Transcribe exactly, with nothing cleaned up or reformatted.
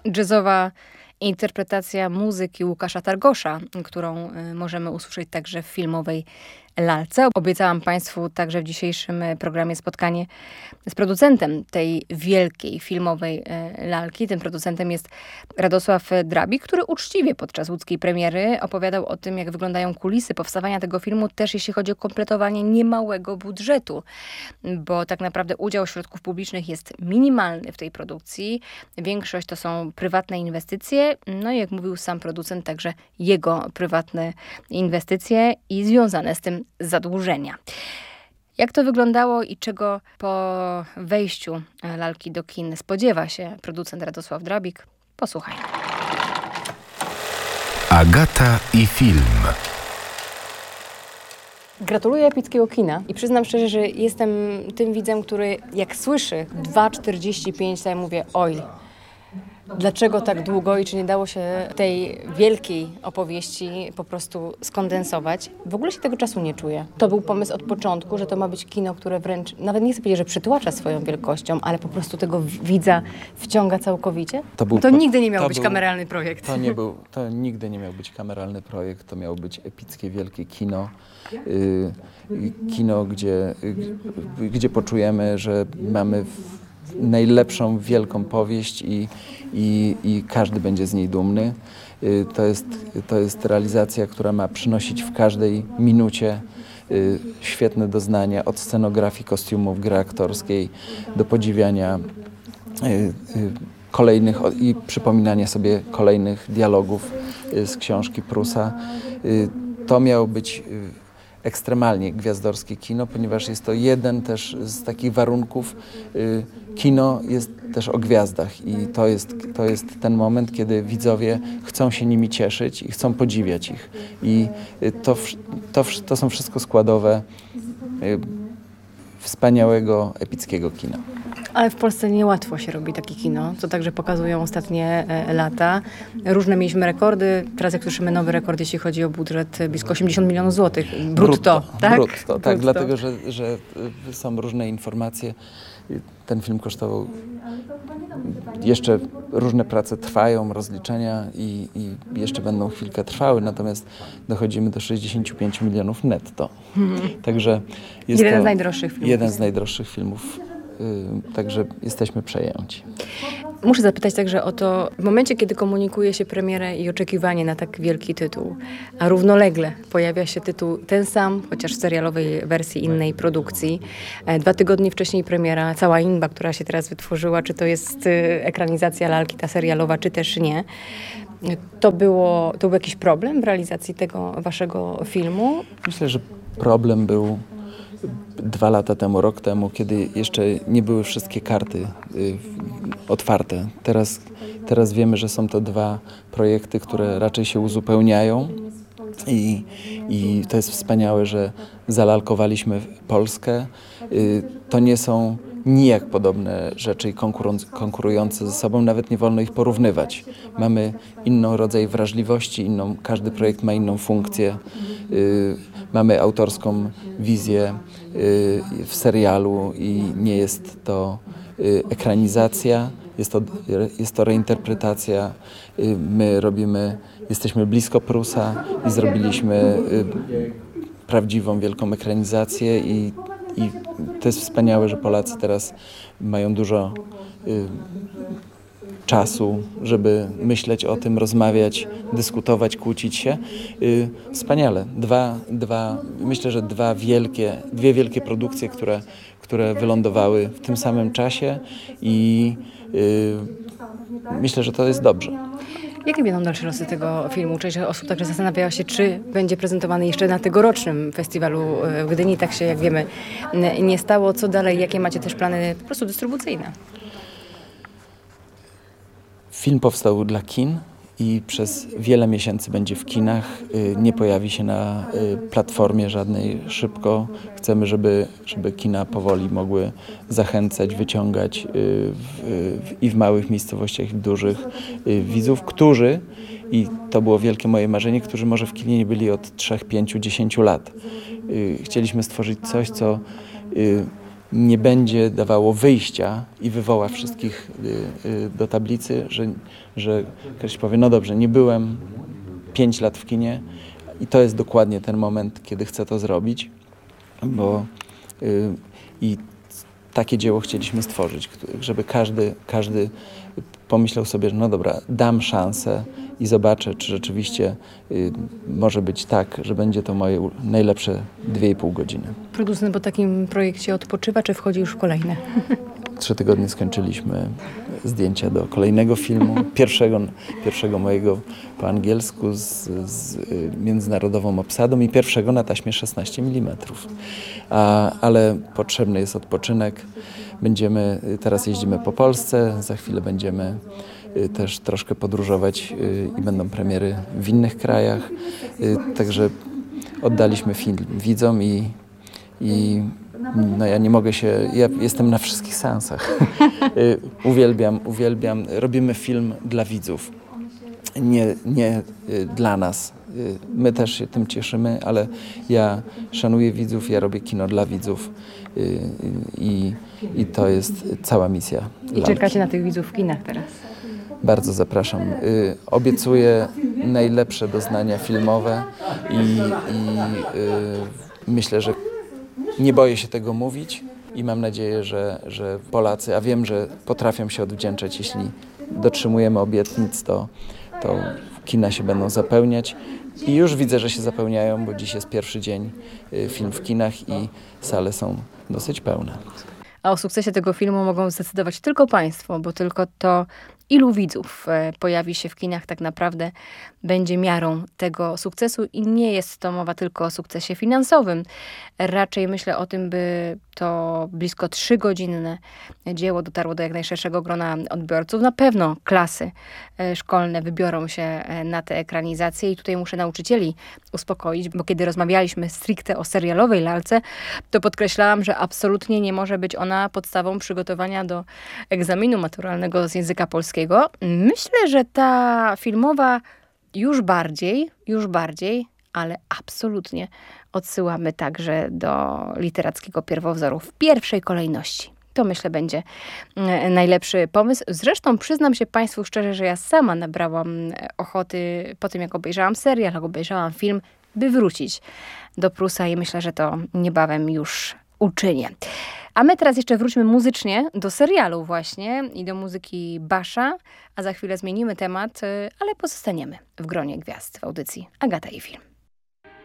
Jazzowa interpretacja muzyki Łukasza Targosza, którą możemy usłyszeć także w filmowej Lalce. Obiecałam Państwu także w dzisiejszym programie spotkanie z producentem tej wielkiej filmowej lalki. Tym producentem jest Radosław Drabik, który uczciwie podczas łódzkiej premiery opowiadał o tym, jak wyglądają kulisy powstawania tego filmu, też jeśli chodzi o kompletowanie niemałego budżetu, bo tak naprawdę udział środków publicznych jest minimalny w tej produkcji. Większość to są prywatne inwestycje, no i jak mówił sam producent, także jego prywatne inwestycje i związane z tym zadłużenia. Jak to wyglądało i czego po wejściu lalki do kin spodziewa się producent Radosław Drabik? Posłuchaj. Agata i film. Gratuluję epickiego kina i przyznam szczerze, że jestem tym widzem, który jak słyszy dwa czterdzieści pięć, to ja mówię oj. Dlaczego tak długo i czy nie dało się tej wielkiej opowieści po prostu skondensować? W ogóle się tego czasu nie czuję. To był pomysł od początku, że to ma być kino, które wręcz, nawet nie chcę powiedzieć, że przytłacza swoją wielkością, ale po prostu tego widza wciąga całkowicie? To, był, to nigdy nie miał to być był, kameralny projekt. To, nie był, to nigdy nie miał być kameralny projekt, to miało być epickie, wielkie kino. Yy, kino, gdzie, yy, gdzie poczujemy, że mamy w, najlepszą, wielką powieść i, i, i każdy będzie z niej dumny. To jest, to jest realizacja, która ma przynosić w każdej minucie świetne doznania, od scenografii, kostiumów, gry aktorskiej, do podziwiania kolejnych i przypominania sobie kolejnych dialogów z książki Prusa. To miało być ekstremalnie gwiazdorskie kino, ponieważ jest to jeden też z takich warunków. Kino jest też o gwiazdach i to jest, to jest ten moment, kiedy widzowie chcą się nimi cieszyć i chcą podziwiać ich. I to, to, to są wszystko składowe wspaniałego, epickiego kina. Ale w Polsce niełatwo się robi takie kino, co także pokazują ostatnie e, lata. Różne mieliśmy rekordy, teraz jak słyszymy nowy rekord, jeśli chodzi o budżet, blisko osiemdziesiąt milionów złotych. Brutto, brutto, tak? Brutto, tak, brutto. Dlatego, że, że są różne informacje. Ten film kosztował, jeszcze różne prace trwają, rozliczenia i, i jeszcze będą chwilkę trwały, natomiast dochodzimy do sześćdziesiąt pięć milionów netto. Mhm. Także jest jeden to z najdroższych filmów. Jeden z najdroższych filmów. Yy, także jesteśmy przejęci. Muszę zapytać także o to, w momencie, kiedy komunikuje się premierę i oczekiwanie na tak wielki tytuł, a równolegle pojawia się tytuł ten sam, chociaż w serialowej wersji innej produkcji. Dwa tygodnie wcześniej premiera Cała Inba, która się teraz wytworzyła, czy to jest ekranizacja lalki, ta serialowa, czy też nie. To, było, to był jakiś problem w realizacji tego waszego filmu? Myślę, że problem był dwa lata temu, rok temu, kiedy jeszcze nie były wszystkie karty y, otwarte. Teraz, teraz wiemy, że są to dwa projekty, które raczej się uzupełniają i, i to jest wspaniałe, że zalalkowaliśmy Polskę. Y, to nie są nijak podobne rzeczy i konkurujące ze sobą, nawet nie wolno ich porównywać. Mamy inny rodzaj wrażliwości, inną, każdy projekt ma inną funkcję. Yy, mamy autorską wizję yy, w serialu i nie jest to yy, ekranizacja, jest to, jest to reinterpretacja. Yy, my robimy, jesteśmy blisko Prusa i zrobiliśmy yy, prawdziwą, wielką ekranizację i I to jest wspaniałe, że Polacy teraz mają dużo y, czasu, żeby myśleć o tym, rozmawiać, dyskutować, kłócić się. Y, wspaniale. Dwa, dwa, myślę, że dwa wielkie, dwie wielkie produkcje, które, które wylądowały w tym samym czasie i y, myślę, że to jest dobrze. Jakie będą dalsze losy tego filmu? Część osób także zastanawiała się, czy będzie prezentowany jeszcze na tegorocznym festiwalu w Gdyni. Tak się, jak wiemy, nie stało. Co dalej? Jakie macie też plany po prostu dystrybucyjne? Film powstał dla kin i przez wiele miesięcy będzie w kinach. Nie pojawi się na platformie żadnej szybko. Chcemy, żeby, żeby kina powoli mogły zachęcać, wyciągać w, w, i w małych miejscowościach, i w dużych widzów, którzy, i to było wielkie moje marzenie, którzy może w kinie nie byli od trzech, pięciu, dziesięciu lat. Chcieliśmy stworzyć coś, co nie będzie dawało wyjścia i wywoła wszystkich do tablicy, że, że ktoś powie, no dobrze, nie byłem pięć lat w kinie i to jest dokładnie ten moment, kiedy chcę to zrobić, bo i takie dzieło chcieliśmy stworzyć, żeby każdy, każdy pomyślał sobie, że no dobra, dam szansę i zobaczę, czy rzeczywiście y, może być tak, że będzie to moje najlepsze dwie i pół godziny. Producent po takim projekcie odpoczywa, czy wchodzi już w kolejne? Trzy tygodnie skończyliśmy zdjęcia do kolejnego filmu, pierwszego, pierwszego mojego po angielsku z, z y, międzynarodową obsadą i pierwszego na taśmie szesnaście milimetrów. A, ale potrzebny jest odpoczynek. Będziemy, teraz jeździmy po Polsce, za chwilę będziemy y, też troszkę podróżować y, i będą premiery w innych krajach. Y, także oddaliśmy film widzom i, i no ja nie mogę się, ja jestem na wszystkich seansach. Y, uwielbiam, uwielbiam, robimy film dla widzów, nie, nie y, dla nas. Y, my też się tym cieszymy, ale ja szanuję widzów, ja robię kino dla widzów y, i, i to jest cała misja. I czekacie na tych widzów w kinach teraz? Bardzo zapraszam. Y, obiecuję najlepsze doznania filmowe i, i y, myślę, że nie boję się tego mówić i mam nadzieję, że, że Polacy, a wiem, że potrafią się odwdzięczać, jeśli dotrzymujemy obietnic, to, to kina się będą zapełniać. I już widzę, że się zapełniają, bo dziś jest pierwszy dzień y, film w kinach i sale są dosyć pełne. A o sukcesie tego filmu mogą zdecydować tylko państwo, bo tylko to, ilu widzów pojawi się w kinach, tak naprawdę będzie miarą tego sukcesu i nie jest to mowa tylko o sukcesie finansowym. Raczej myślę o tym, by to blisko trzygodzinne dzieło dotarło do jak najszerszego grona odbiorców. Na pewno klasy szkolne wybiorą się na tę ekranizację i tutaj muszę nauczycieli uspokoić, bo kiedy rozmawialiśmy stricte o serialowej lalce, to podkreślałam, że absolutnie nie może być ona podstawą przygotowania do egzaminu maturalnego z języka polskiego. Myślę, że ta filmowa już bardziej, już bardziej, ale absolutnie odsyłamy także do literackiego pierwowzoru w pierwszej kolejności. To myślę będzie najlepszy pomysł. Zresztą przyznam się Państwu szczerze, że ja sama nabrałam ochoty po tym, jak obejrzałam serial, jak obejrzałam film, by wrócić do Prusa i myślę, że to niebawem już uczynię. A my teraz jeszcze wróćmy muzycznie do serialu właśnie i do muzyki Basza, a za chwilę zmienimy temat, ale pozostaniemy w gronie gwiazd w audycji Agata i Film.